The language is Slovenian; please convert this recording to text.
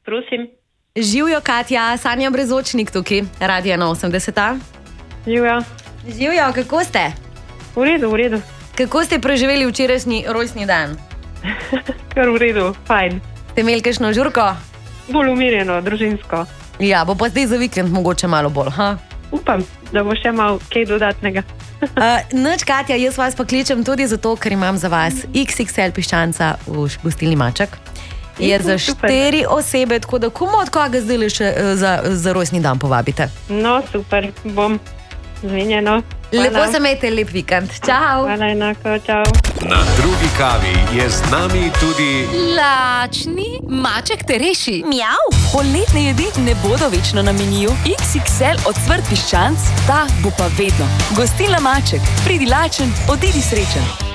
Prosim. Živjo, Katja, Sanja Brezočnik tukaj, Radio 81. Živjo. Živjo, kako ste? V redu. Kako ste preživeli včerajšnji rojstni dan? Kar v redu, fajn. Ste imeli kakšno žurko? Bolj umirjeno, družinsko. Ja, bo pa zdaj za vikend mogoče malo bolj, ha? Upam, da bo še malo kaj dodatnega. Nič, Katja, jaz vas pa kličem tudi zato, ker imam za vas XXL piščanca v gostilni Maček. Je za 4 osebe, tako da komu od koga zdaj še za rojstni dan povabite? No, super, bom zmenjeno. Lepo se imejte, lep vikend. Čau. Hvala enako, čau. Na drugi kavi je z nami tudi Lačni Maček te reši. Mjav. Poletne jedi ne bodo večno na meniju. XXL ocvrt piščanc, ta bo pa vedno. Gostilna Maček, pridi lačen, odidi srečen.